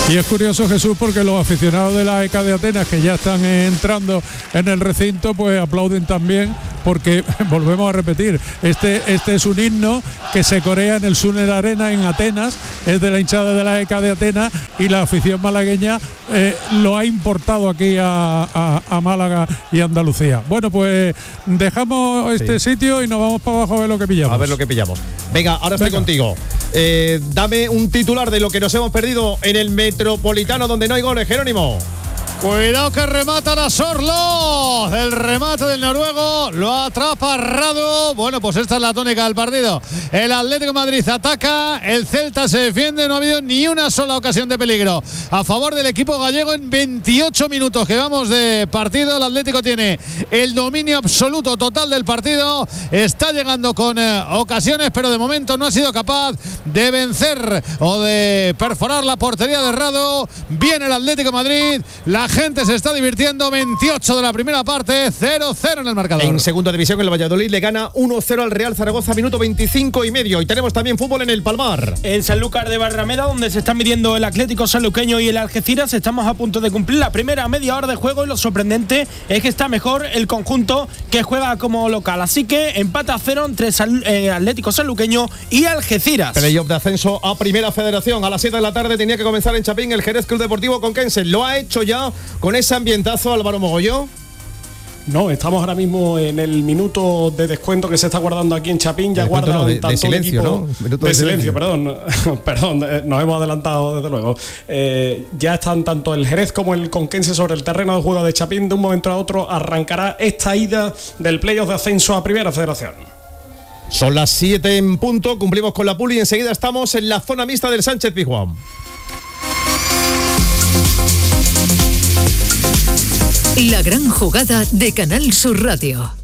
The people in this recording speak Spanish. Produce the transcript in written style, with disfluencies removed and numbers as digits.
Y es curioso, Jesús, porque los aficionados de la ECA de Atenas, que ya están entrando en el recinto, pues aplauden también, porque volvemos a repetir, este es un himno que se corea en el Sunner Arena en Atenas, es de la hinchada de la ECA de Atenas, y la afición malagueña lo ha importado aquí a Málaga y Andalucía. Bueno, pues dejamos este sitio y nos vamos para abajo a ver lo que pillamos. A ver lo que pillamos. Venga, ahora estoy contigo. Dame un titular de lo que nos hemos perdido en el Metropolitano, donde no hay goles, Jerónimo. Cuidado que rematan a Sorlo. El remate del noruego lo atrapa Radu. Bueno, pues esta es la tónica del partido. El Atlético de Madrid ataca, el Celta se defiende. No ha habido ni una sola ocasión de peligro a favor del equipo gallego en 28 minutos que vamos de partido. El Atlético tiene el dominio absoluto total del partido. Está llegando con ocasiones, pero de momento no ha sido capaz de vencer o de perforar la portería de Radu. Viene el Atlético de Madrid. La gente se está divirtiendo. 28 de la primera parte, 0-0 en el marcador. En segunda división, el Valladolid le gana 1-0 al Real Zaragoza, minuto 25 y medio. Y tenemos también fútbol en el Palmar. En Sanlúcar de Barrameda, donde se están midiendo el Atlético sanluqueño y el Algeciras, estamos a punto de cumplir la primera media hora de juego, y lo sorprendente es que está mejor el conjunto que juega como local. Así que empata a 0 entre Atlético sanluqueño y Algeciras. Playoff de ascenso a Primera Federación. A las 7 de la tarde tenía que comenzar en Chapín el Jerez Club Deportivo Conquense. Lo ha hecho ya con ese ambientazo, Álvaro Mogolló. No, estamos ahora mismo en el minuto de descuento que se está guardando aquí en Chapín. Ya guarda de silencio, ¿no? Minuto de silencio, perdón. Perdón, nos hemos adelantado desde luego. Ya están tanto el Jerez como el Conquense sobre el terreno de juego de Chapín. De un momento a otro arrancará esta ida del playoff de ascenso a Primera Federación. Son las 7 en punto, cumplimos con la puli y enseguida estamos en la zona mixta del Sánchez Pizjuán. La gran jugada de Canal Sur Radio.